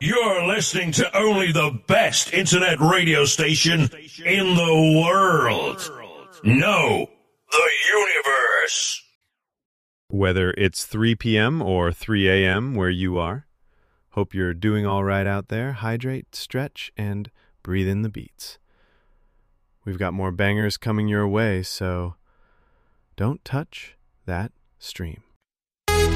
You're listening to only the best internet radio station in the world. No, the universe. Whether it's 3 p.m. or 3 a.m. where you are, hope you're doing all right out there. Hydrate, stretch, and breathe in the beats. We've got more bangers coming your way, so don't touch that stream.